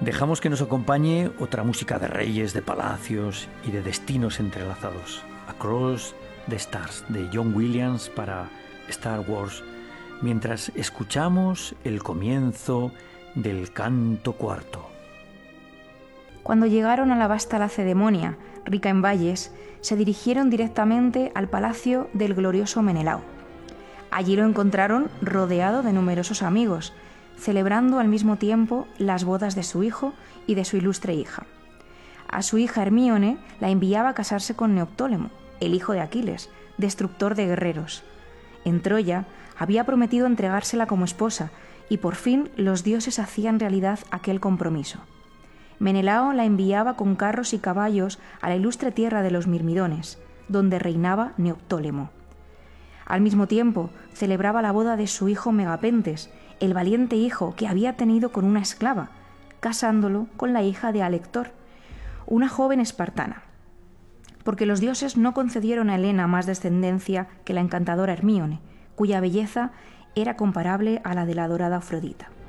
Dejamos que nos acompañe otra música de reyes, de palacios y de destinos entrelazados. Across the Stars, de John Williams para Star Wars, mientras escuchamos el comienzo del canto cuarto. Cuando llegaron a la vasta Lacedemonia, rica en valles, se dirigieron directamente al palacio del glorioso Menelao. Allí lo encontraron rodeado de numerosos amigos, celebrando al mismo tiempo las bodas de su hijo y de su ilustre hija. A su hija Hermíone la enviaba a casarse con Neoptólemo, el hijo de Aquiles, destructor de guerreros. En Troya había prometido entregársela como esposa y por fin los dioses hacían realidad aquel compromiso. Menelao la enviaba con carros y caballos a la ilustre tierra de los Mirmidones, donde reinaba Neoptólemo. Al mismo tiempo celebraba la boda de su hijo Megapentes, el valiente hijo que había tenido con una esclava, casándolo con la hija de Alector, una joven espartana. Porque los dioses no concedieron a Helena más descendencia que la encantadora Hermíone, cuya belleza era comparable a la de la adorada Afrodita.